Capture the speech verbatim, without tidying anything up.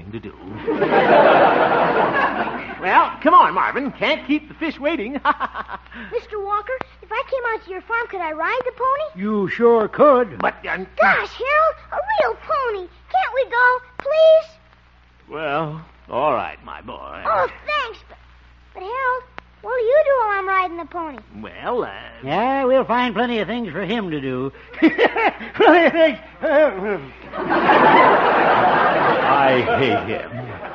thing to do. Well, come on, Marvin. Can't keep the fish waiting. Mister Walker, if I came out to your farm, could I ride the pony? You sure could. But, um... Gosh, Harold, a real pony. Can't we go, please? Well, all right, my boy. Oh, thanks. But, but Harold, what will you do while I'm riding the pony? Well, uh... Yeah, we'll find plenty of things for him to do. Plenty of things. I hate him.